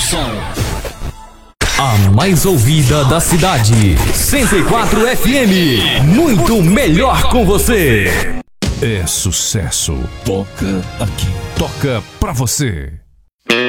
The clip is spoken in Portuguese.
som. A mais ouvida da cidade. 104 FM. Muito melhor com você. É sucesso. Toca aqui. Toca pra você.